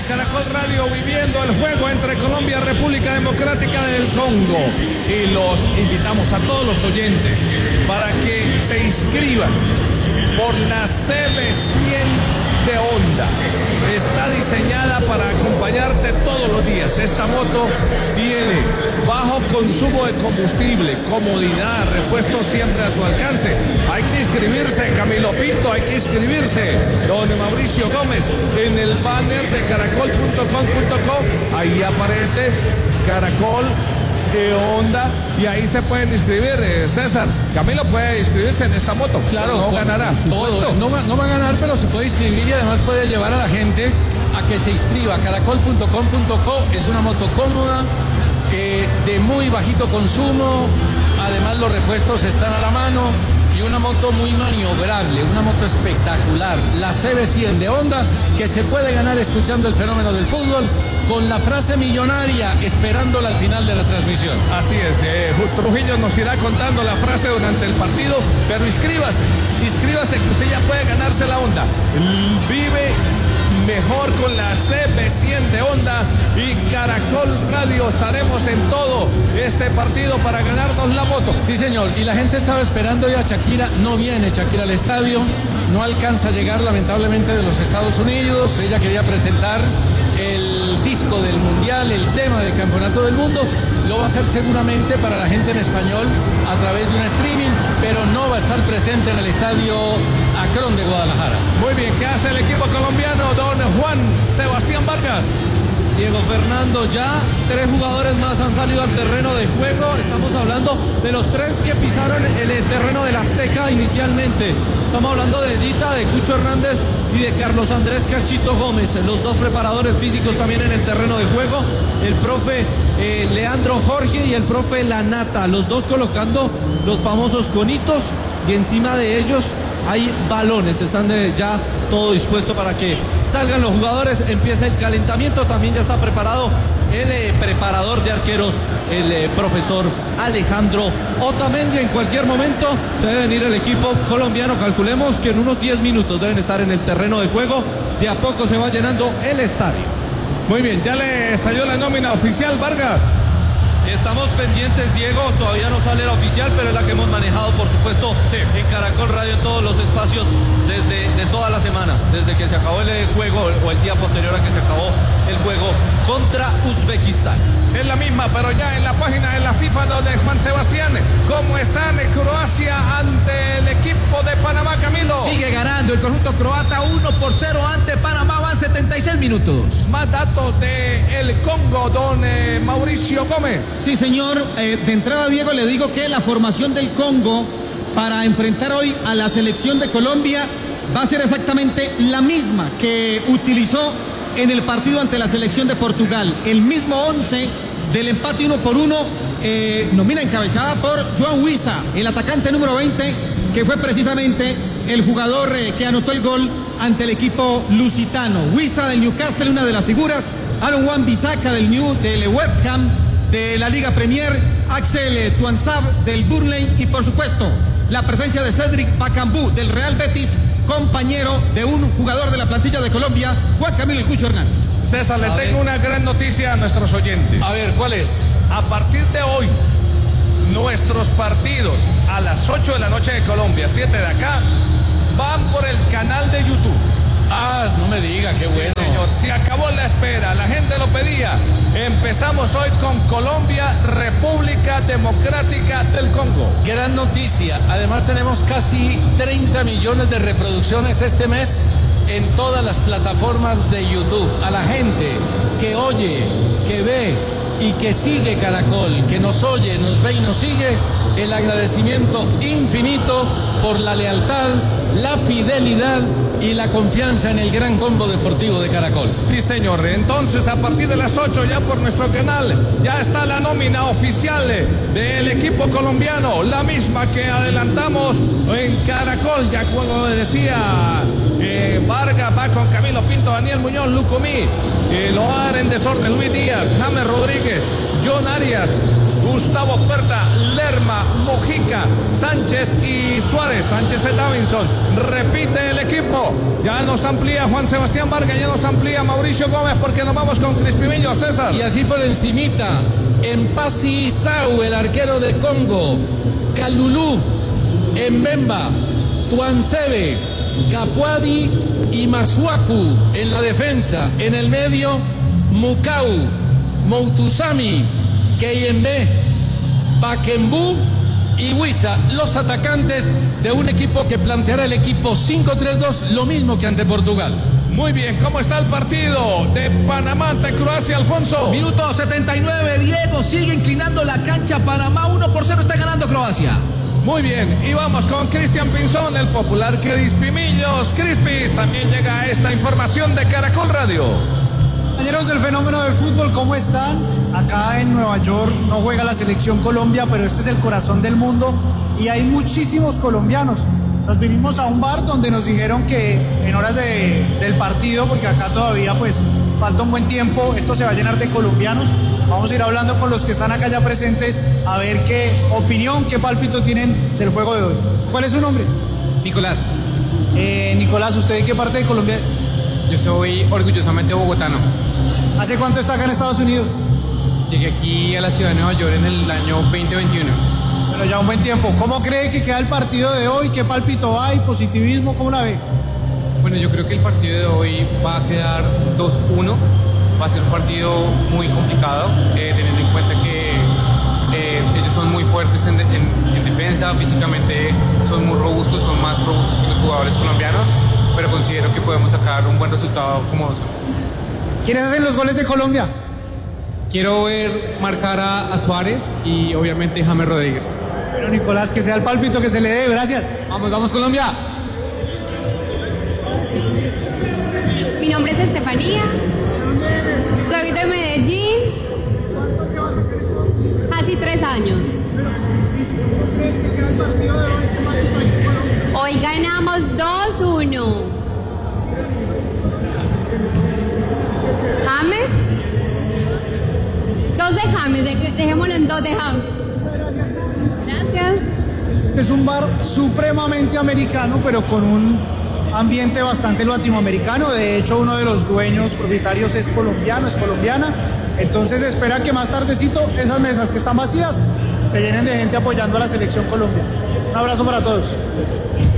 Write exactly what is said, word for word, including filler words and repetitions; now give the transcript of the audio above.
Caracol Radio viviendo el juego entre Colombia y República Democrática del Congo. Y los invitamos a todos los oyentes para que se inscriban por la C B cien de Honda. Está diseñada para acompañarte todos los días. Esta moto tiene bajo consumo de combustible, comodidad, repuesto siempre a tu alcance. Hay que inscribirse, Camilo Pinto, hay que inscribirse. Don Mauricio Gómez, en el banner de caracol punto com punto co, ahí aparece Caracol de Honda y ahí se pueden inscribir. eh, César, Camilo puede inscribirse en esta moto. Claro, no ganará. Todo, no, no va a ganar, pero se puede inscribir y además puede llevar a la gente a que se inscriba. caracol punto com punto co es una moto cómoda, eh, de muy bajito consumo, además los repuestos están a la mano y una moto muy maniobrable, una moto espectacular, la C B cien de Honda, que se puede ganar escuchando el fenómeno del fútbol con la frase millonaria, esperándola al final de la transmisión. Así es, eh, Trujillo nos irá contando la frase durante el partido, pero inscríbase, inscríbase que usted ya puede ganarse la Honda. Vive mejor con la C B cien de Honda y Caracol Radio. Estaremos en todo este partido para ganarnos la moto. Sí, señor, y la gente estaba esperando ya a Shakira, no viene Shakira al estadio, no alcanza a llegar lamentablemente de los Estados Unidos, ella quería presentar el disco del Mundial, el tema del Campeonato del Mundo, lo va a hacer seguramente para la gente en español a través de un streaming, pero no va a estar presente en el estadio Akron de Guadalajara. Muy bien, ¿qué hace el equipo colombiano, don Juan Sebastián Vargas? Diego Fernando, ya tres jugadores más han salido al terreno de juego. Estamos hablando de los tres que pisaron el terreno del Azteca inicialmente. Estamos hablando de Dita, de Cucho Hernández y de Carlos Andrés Cachito Gómez, los dos preparadores físicos también en el terreno de juego. El profe eh, Leandro Jorge y el profe Lanata, los dos colocando los famosos conitos y encima de ellos hay balones. Están de, ya todo dispuesto para que salgan los jugadores, empieza el calentamiento. También ya está preparado el eh, preparador de arqueros, el eh, profesor Alejandro Otamendi. En cualquier momento se debe venir el equipo colombiano. Calculemos que en unos diez minutos deben estar en el terreno de juego. De a poco se va llenando el estadio. Muy bien, ya le salió la nómina oficial, Vargas. Estamos pendientes, Diego, todavía no sale la oficial, pero es la que hemos manejado, por supuesto, sí, en Caracol Radio, en todos los espacios, desde de toda la semana, desde que se acabó el juego, o el día posterior a que se acabó el juego contra Uzbekistán. Es la misma, pero ya en la página de la FIFA, donde Juan Sebastián, ¿cómo están en Croacia ante el equipo de Panamá, Camilo? Sigue ganando el conjunto croata uno por cero ante Panamá, van setenta y seis minutos. Más datos de el Congo, don eh, Mauricio Gómez. Sí, señor, eh, de entrada, Diego, le digo que la formación del Congo para enfrentar hoy a la selección de Colombia va a ser exactamente la misma que utilizó en el partido ante la selección de Portugal. El mismo once del empate uno por uno, eh, nómina encabezada por Joan Huiza, el atacante número veinte, que fue precisamente el jugador eh, que anotó el gol ante el equipo lusitano. Huiza del Newcastle, una de las figuras, Aaron Wan-Bissaka del New, del West Ham, de la Liga Premier, Axel Tuanzab del Burnley y por supuesto la presencia de Cedric Bakambu del Real Betis, compañero de un jugador de la plantilla de Colombia, Juan Camilo El Cucho Hernández. César, le tengo una gran noticia a nuestros oyentes. A ver, ¿cuál es? A partir de hoy, nuestros partidos a las ocho de la noche de Colombia, siete de acá, van por el canal de YouTube. Ah, no me diga, qué bueno. Sí, señor, se acabó la espera, la gente lo pedía. Empezamos hoy con Colombia, República Democrática del Congo. Gran noticia, además tenemos casi treinta millones de reproducciones este mes en todas las plataformas de YouTube. A la gente que oye, que ve y que sigue Caracol, que nos oye, nos ve y nos sigue, el agradecimiento infinito por la lealtad, la fidelidad y la confianza en el gran combo deportivo de Caracol. Sí, señor. Entonces, a partir de las ocho, ya por nuestro canal, ya está la nómina oficial del equipo colombiano, la misma que adelantamos en Caracol. Ya como decía eh, Vargas, va con Camilo Pinto, Daniel Muñoz, Lucumí, eh, Loar en desorden, Luis Díaz, James Rodríguez, John Arias, Gustavo Puerta, Lerma, Mojica, Sánchez y Suárez. Sánchez y Davinson. Repite el equipo. Ya nos amplía Juan Sebastián Vargas, ya nos amplía Mauricio Gómez, porque nos vamos con Crispimillo, César. Y así por encimita, Empasi Isau, el arquero de Congo, Kalulu, Mbemba, Tuansebe, Capuadi y Masuaku en la defensa. En el medio, Mukau, Moutusami, Keyembe, Bakembu y Huiza, los atacantes de un equipo que planteará el equipo cinco tres dos, lo mismo que ante Portugal. Muy bien, ¿cómo está el partido de Panamá ante Croacia, Alfonso? Minuto setenta y nueve, Diego sigue inclinando la cancha. Panamá uno por cero está ganando Croacia. Muy bien, y vamos con Cristian Pinzón, el popular Crispimillos. Crispis, también llega esta información de Caracol Radio. Compañeros del fenómeno del fútbol, ¿cómo están? Acá en Nueva York no juega la selección Colombia, pero este es el corazón del mundo y hay muchísimos colombianos. Nos vinimos a un bar donde nos dijeron que en horas de, del partido, porque acá todavía pues falta un buen tiempo, esto se va a llenar de colombianos. Vamos a ir hablando con los que están acá ya presentes a ver qué opinión, qué pálpito tienen del juego de hoy. ¿Cuál es su nombre? Nicolás. Eh, Nicolás, ¿usted de qué parte de Colombia es? Yo soy orgullosamente bogotano. ¿Hace cuánto está acá en Estados Unidos? Llegué aquí a la ciudad de Nueva York en el año veinte veintiuno. Bueno, ya un buen tiempo. ¿Cómo cree que queda el partido de hoy? ¿Qué pálpito hay? ¿Positivismo? ¿Cómo la ve? Bueno, yo creo que el partido de hoy va a quedar dos uno. Va a ser un partido muy complicado, eh, teniendo en cuenta que eh, ellos son muy fuertes en, de, en, en defensa, físicamente son muy robustos, son más robustos que los jugadores colombianos, pero considero que podemos sacar un buen resultado como dos. ¿Quiénes hacen los goles de Colombia? Quiero ver marcar a, a Suárez y obviamente James Rodríguez. Pero Nicolás, que sea el pálpito que se le dé, gracias. Vamos, vamos Colombia. Mi nombre es Estefanía, soy de Medellín, casi tres años. Hoy ganamos dos uno. James, dos de James, dejémoslo en dos de James. Gracias. Es un bar supremamente americano, pero con un ambiente bastante latinoamericano. De hecho, uno de los dueños, propietarios, es colombiano, es colombiana. Entonces espera que más tardecito esas mesas que están vacías se llenen de gente apoyando a la selección Colombia. Un abrazo para todos.